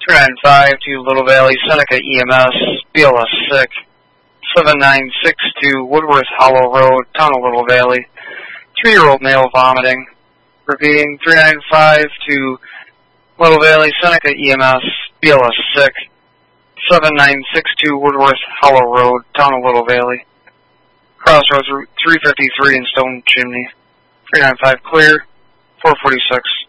395 to Little Valley, Seneca EMS, BLS sick. 7962 Woodworth Hollow Road, Town of Little Valley. 3-year-old male vomiting. Repeating, 395 to Little Valley, Seneca EMS, BLS sick. 7962 Woodworth Hollow Road, Town of Little Valley. Crossroads Route 353 in Stone Chimney. 395 clear, 446.